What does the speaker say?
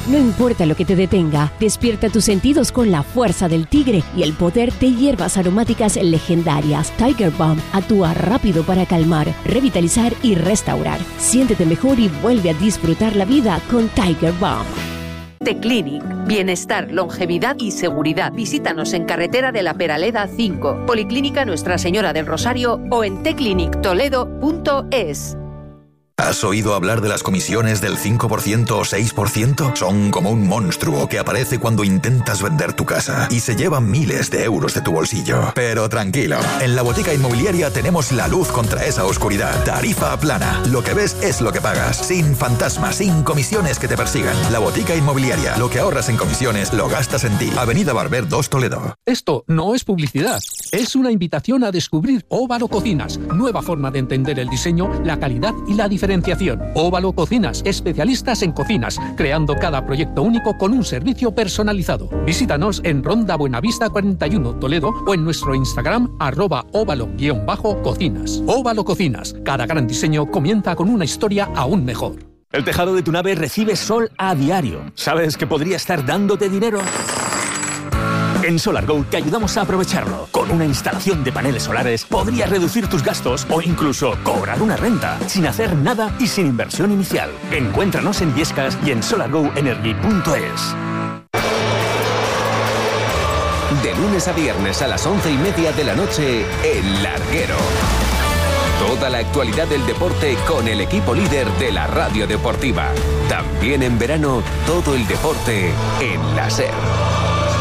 No importa lo que te detenga, despierta tus sentidos con la fuerza del tigre y el poder de hierbas aromáticas legendarias. Tiger Balm actúa rápido para calmar, revitalizar y restaurar. Siéntete mejor y vuelve a disfrutar la vida con Tiger Balm. Teclinic, bienestar, longevidad y seguridad. Visítanos en Carretera de la Peraleda 5, Policlínica Nuestra Señora del Rosario o en teclinictoledo.es. ¿Has oído hablar de las comisiones del 5% o 6%? Son como un monstruo que aparece cuando intentas vender tu casa y se llevan miles de euros de tu bolsillo. Pero tranquilo, en la Botica Inmobiliaria tenemos la luz contra esa oscuridad. Tarifa plana. Lo que ves es lo que pagas. Sin fantasmas, sin comisiones que te persigan. La Botica Inmobiliaria. Lo que ahorras en comisiones lo gastas en ti. Avenida Barber 2 Toledo. Esto no es publicidad. Es una invitación a descubrir Óvalo Cocinas. Nueva forma de entender el diseño, la calidad y la diferenciación. Óvalo Cocinas, especialistas en cocinas, creando cada proyecto único con un servicio personalizado. Visítanos en Ronda Buenavista 41 Toledo o en nuestro Instagram @óvalo_cocinas. Óvalo Cocinas, cada gran diseño comienza con una historia aún mejor. El tejado de tu nave recibe sol a diario. ¿Sabes que podría estar dándote dinero? En SolarGo te ayudamos a aprovecharlo. Con una instalación de paneles solares podrías reducir tus gastos o incluso cobrar una renta sin hacer nada y sin inversión inicial. Encuéntranos en Viescas y en solargoenergy.es. De lunes a viernes a las 11:30 de la noche, El Larguero. Toda la actualidad del deporte con el equipo líder de la radio deportiva. También en verano, todo el deporte en la SER.